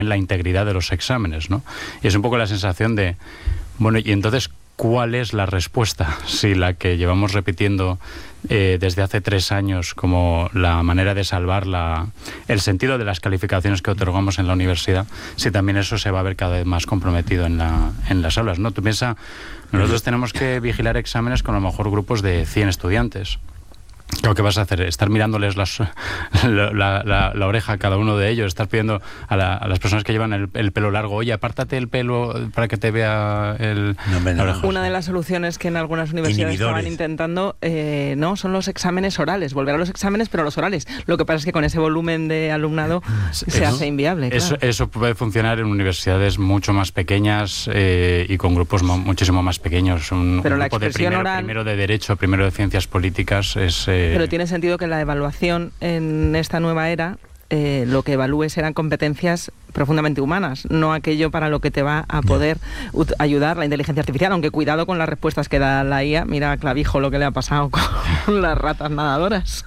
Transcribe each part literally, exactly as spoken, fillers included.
la integridad de los exámenes, ¿no? Y es un poco la sensación de, bueno, y entonces, ¿cuál es la respuesta? Si la que llevamos repitiendo eh, desde hace tres años como la manera de salvar la, el sentido de las calificaciones que otorgamos en la universidad, si también eso se va a ver cada vez más comprometido en, la, en las aulas, ¿no? Tú piensas, nosotros tenemos que vigilar exámenes con a lo mejor grupos de cien estudiantes. Lo que vas a hacer, estar mirándoles las, la, la, la, la oreja a cada uno de ellos, estar pidiendo a, la, a las personas que llevan el, el pelo largo, oye, apártate el pelo para que te vea el, no, no, la oreja. Una de las soluciones que en algunas universidades estaban intentando, eh, no, son los exámenes orales, volver a los exámenes, pero los orales. Lo que pasa es que con ese volumen de alumnado se eso, hace inviable. Eso, claro. Eso puede funcionar en universidades mucho más pequeñas eh, y con grupos mo muchísimo más pequeños. Un, pero un la grupo de expresión primero, oral... primero de Derecho, primero de Ciencias Políticas es... Eh, Pero tiene sentido que la evaluación en esta nueva era eh, lo que evalúe serán competencias profundamente humanas, no aquello para lo que te va a poder ayudar la inteligencia artificial, aunque cuidado con las respuestas que da la I A. Mira a Clavijo lo que le ha pasado con las ratas nadadoras.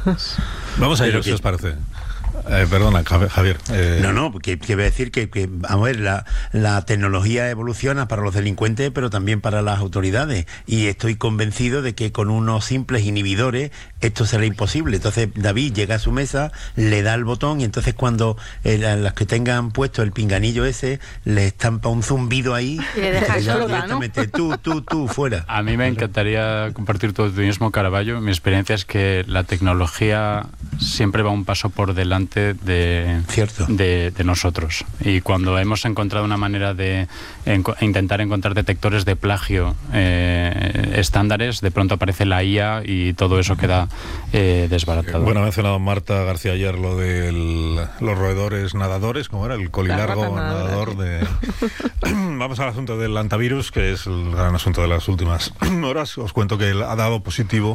Vamos a ir, si os parece. Eh, perdona, Javier. Eh... No, no, que, que voy a decir que, que vamos a ver, la, la tecnología evoluciona para los delincuentes, pero también para las autoridades. Y estoy convencido de que con unos simples inhibidores esto será imposible. Entonces David llega a su mesa, le da el botón y entonces cuando eh, las que tengan puesto el pinganillo ese, le estampa un zumbido ahí. Y le deja solo, ¿no? Tú, tú, tú, fuera. A mí me encantaría compartir tu optimismo, Caraballo. Mi experiencia es que la tecnología siempre va un paso por delante de, Cierto. de, de nosotros, y cuando hemos encontrado una manera de en, intentar encontrar detectores de plagio eh, estándares, de pronto aparece la I A y todo eso queda eh, desbaratado. Bueno, ha mencionado Marta García ayer lo de los roedores nadadores, ¿cómo era? El colilargo nadador de... Vamos al asunto del antivirus, que es el gran asunto de las últimas horas. Os cuento que ha dado positivo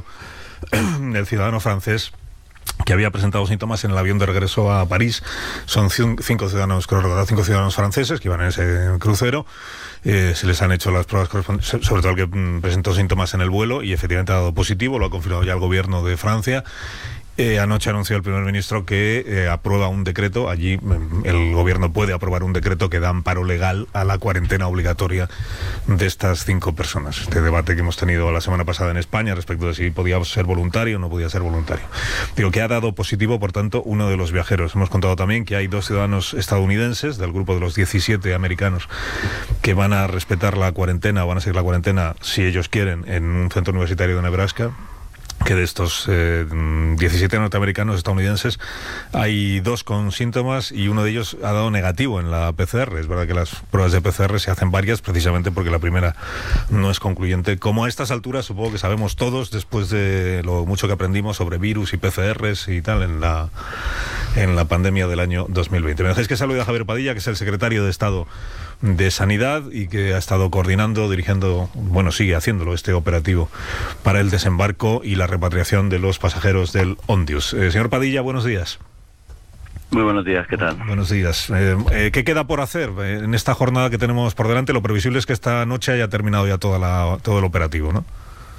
el ciudadano francés que había presentado síntomas en el avión de regreso a París. Son cinco ciudadanos, creo recordar, cinco ciudadanos franceses que iban en ese crucero. Eh, se les han hecho las pruebas correspondientes, sobre todo el que mm, presentó síntomas en el vuelo, y efectivamente ha dado positivo, lo ha confirmado ya el gobierno de Francia. Eh, anoche anunció el primer ministro que eh, aprueba un decreto. Allí el gobierno puede aprobar un decreto que da amparo legal a la cuarentena obligatoria de estas cinco personas. Este debate que hemos tenido la semana pasada en España respecto de si podía ser voluntario o no podía ser voluntario. Digo que ha dado positivo, por tanto, uno de los viajeros. Hemos contado también que hay dos ciudadanos estadounidenses del grupo de los diecisiete americanos que van a respetar la cuarentena, van a seguir la cuarentena si ellos quieren, en un centro universitario de Nebraska. Que de estos eh, diecisiete norteamericanos estadounidenses hay dos con síntomas y uno de ellos ha dado negativo en la P C R. Es verdad que las pruebas de P C R se hacen varias precisamente porque la primera no es concluyente. Como a estas alturas supongo que sabemos todos, después de lo mucho que aprendimos sobre virus y P C Rs y tal en la, en la pandemia del año dos mil veinte. Me dejáis que salude a Javier Padilla, que es el secretario de Estado de Sanidad y que ha estado coordinando, dirigiendo, bueno, sigue haciéndolo, este operativo para el desembarco y la repatriación de los pasajeros del Ondius. Eh, señor Padilla, buenos días. Muy buenos días, ¿qué tal? Buenos días. Eh, eh, ¿Qué queda por hacer eh, en esta jornada que tenemos por delante? Lo previsible es que esta noche haya terminado ya toda la, todo el operativo, ¿no?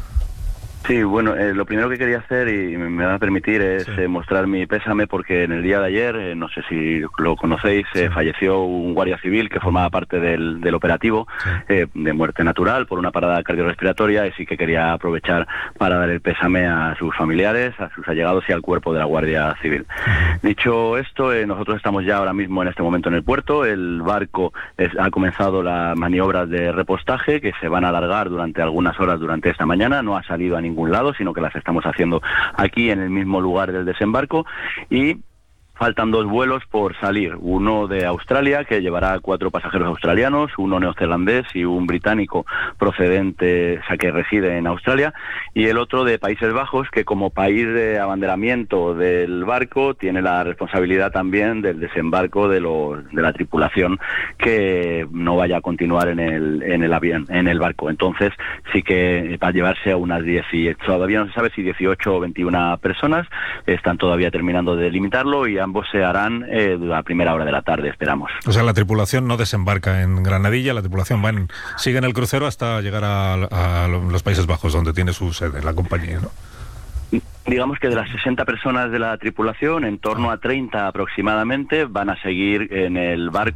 Sí, bueno, eh, lo primero que quería hacer, y me va a permitir, es sí. eh, mostrar mi pésame, porque en el día de ayer, eh, no sé si lo conocéis, sí. eh, falleció un guardia civil que formaba parte del, del operativo, sí. eh, de muerte natural por una parada cardiorrespiratoria, y sí que quería aprovechar para dar el pésame a sus familiares, a sus allegados y al cuerpo de la Guardia Civil. Uh-huh. Dicho esto, eh, nosotros estamos ya ahora mismo en este momento en el puerto. El barco es, ha comenzado las maniobras de repostaje que se van a alargar durante algunas horas durante esta mañana. No ha salido a ningún lado, sino que las estamos haciendo aquí en el mismo lugar del desembarco, y faltan dos vuelos por salir, uno de Australia, que llevará cuatro pasajeros australianos, uno neozelandés y un británico procedente, o sea, que reside en Australia, y el otro de Países Bajos, que como país de abanderamiento del barco tiene la responsabilidad también del desembarco de los de la tripulación que no vaya a continuar en el en el avión, en el barco. Entonces sí que va a llevarse a unas diez, todavía no se sabe si dieciocho o veintiuna personas, están todavía terminando de delimitarlo, y ambos se harán eh, a primera hora de la tarde, esperamos. O sea, la tripulación no desembarca en Granadilla, la tripulación va en, sigue en el crucero hasta llegar a, a los Países Bajos, donde tiene su sede la compañía, ¿no? Digamos que de las sesenta personas de la tripulación, en torno a treinta aproximadamente van a seguir en el barco